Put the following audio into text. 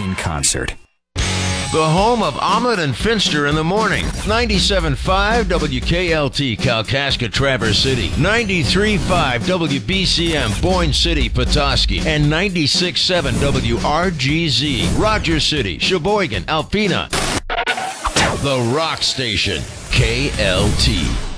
in concert. The home of Omelet and Finster in the morning. 97.5 WKLT, Kalkaska, Traverse City. 93.5 WBCM, Boyne City, Petoskey. And 96.7 WRGZ, Rogers City, Sheboygan, Alpena. The Rock Station, KLT.